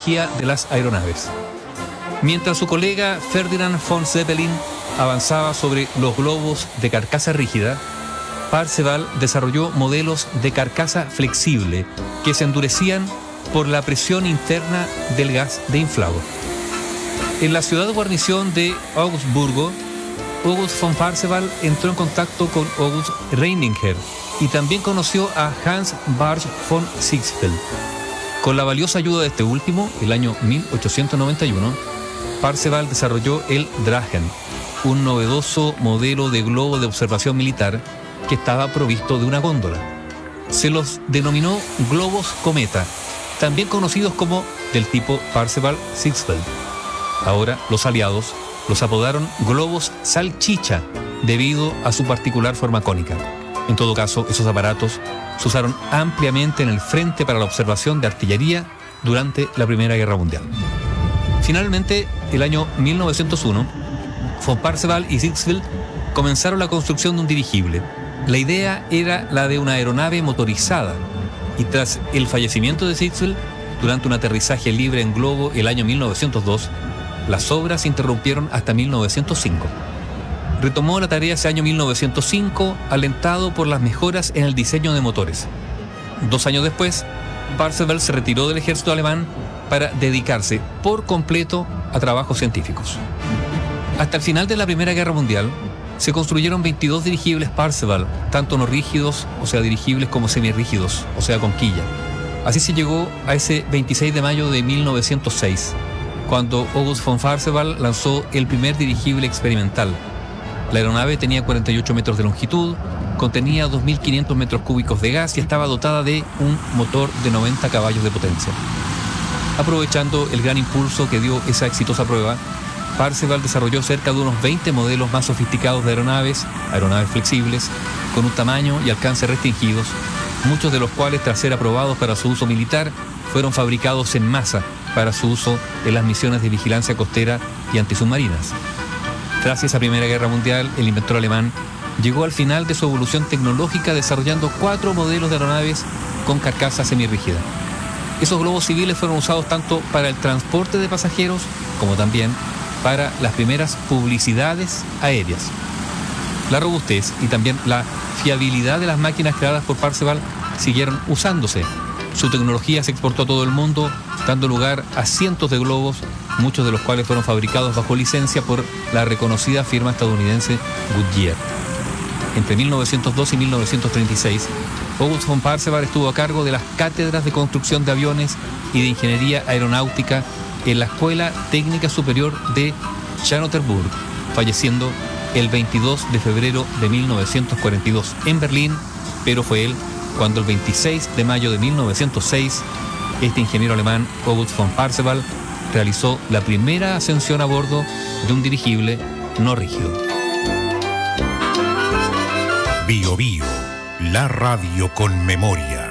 tecnología de las aeronaves. Mientras su colega Ferdinand von Zeppelin avanzaba sobre los globos de carcasa rígida, Parseval desarrolló modelos de carcasa flexible que se endurecían por la presión interna del gas de inflado. En la ciudad guarnición de Augsburgo, August von Parseval entró en contacto con August Reininger y también conoció a Hans Barth von Ziegfeld. Con la valiosa ayuda de este último, el año 1891, Parseval desarrolló el Drachen, un novedoso modelo de globo de observación militar que estaba provisto de una góndola. Se los denominó globos cometa, también conocidos como del tipo Parseval-Ziegfeld. Ahora los aliados los apodaron globos salchicha debido a su particular forma cónica. En todo caso, esos aparatos se usaron ampliamente en el frente para la observación de artillería durante la Primera Guerra Mundial. Finalmente, el año 1901, von Parseval y Ziegfeld comenzaron la construcción de un dirigible. La idea era la de una aeronave motorizada y tras el fallecimiento de Ziegfeld, durante un aterrizaje libre en globo el año 1902, las obras se interrumpieron hasta 1905. Retomó la tarea ese año 1905, alentado por las mejoras en el diseño de motores. 2 años después, Parseval se retiró del ejército alemán para dedicarse por completo a trabajos científicos. Hasta el final de la Primera Guerra Mundial, se construyeron 22 dirigibles Parseval, tanto no rígidos, o sea dirigibles, como semirrígidos, o sea con quilla. Así se llegó a ese 26 de mayo de 1906, cuando August von Parseval lanzó el primer dirigible experimental. La aeronave tenía 48 metros de longitud, contenía 2.500 metros cúbicos de gas y estaba dotada de un motor de 90 caballos de potencia. Aprovechando el gran impulso que dio esa exitosa prueba, Parseval desarrolló cerca de unos 20 modelos más sofisticados de aeronaves flexibles, con un tamaño y alcance restringidos, muchos de los cuales, tras ser aprobados para su uso militar, fueron fabricados en masa para su uso en las misiones de vigilancia costera y antisubmarinas. Tras esa Primera Guerra Mundial, el inventor alemán llegó al final de su evolución tecnológica desarrollando 4 modelos de aeronaves con carcasa semirrígida. Esos globos civiles fueron usados tanto para el transporte de pasajeros como también para las primeras publicidades aéreas. La robustez y también la fiabilidad de las máquinas creadas por Parseval siguieron usándose. Su tecnología se exportó a todo el mundo, dando lugar a cientos de globos, muchos de los cuales fueron fabricados bajo licencia por la reconocida firma estadounidense Goodyear. Entre 1902 y 1936, August von Parseval estuvo a cargo de las cátedras de construcción de aviones y de ingeniería aeronáutica en la Escuela Técnica Superior de Charlottenburg, falleciendo el 22 de febrero de 1942 en Berlín, pero fue él cuando el 26 de mayo de 1906, este ingeniero alemán, August von Parseval, realizó la primera ascensión a bordo de un dirigible no rígido. Bio Bio, la radio con memoria.